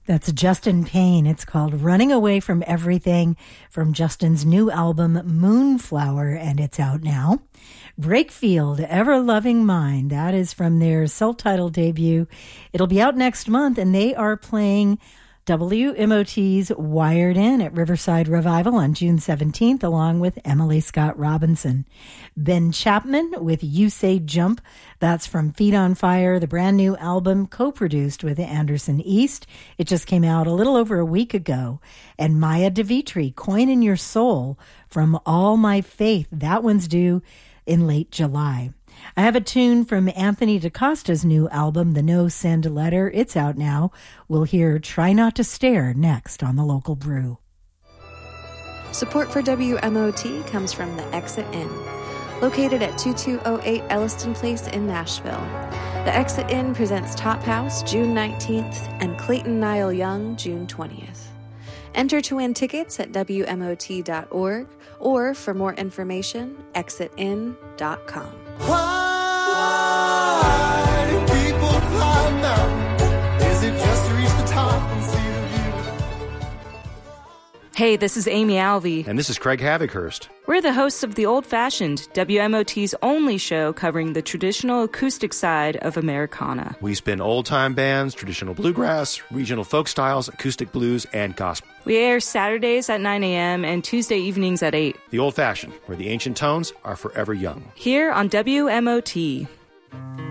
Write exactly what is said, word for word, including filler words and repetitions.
That's Justin Payne. It's called Running Away from Everything from Justin's new album, Moonflower, and it's out now. Breakfield, Ever Loving Mine. That is from their self-titled debut. It'll be out next month, and they are playing W M O T's Wired In at Riverside Revival on June seventeenth, along with Emily Scott Robinson. Ben Chapman with You Say Jump. That's from Feet on Fire, the brand new album co-produced with Anderson East. It just came out a little over a week ago. And Maya DeVitri, Coin in Your Soul from All My Faith. That one's due in late July. I have a tune from Anthony DaCosta's new album, The No Send Letter. It's out now. We'll hear Try Not to Stare next on The Local Brew. Support for W M O T comes from The Exit Inn, located at twenty-two oh eight Elliston Place in Nashville. The Exit Inn presents Top House June nineteenth and Clayton Niall Young June twentieth. Enter to win tickets at W M O T dot org or for more information, exit in dot com. Why do people climb mountains? Is it just to reach the top and see the view? Hey, this is Amy Alvey. And this is Craig Havighurst. We're the hosts of The Old Fashioned, W M O T's only show covering the traditional acoustic side of Americana. We spin old-time bands, traditional bluegrass, regional folk styles, acoustic blues, and gospel. We air Saturdays at nine a.m. and Tuesday evenings at eight. The Old Fashioned, where the ancient tones are forever young. Here on W M O T.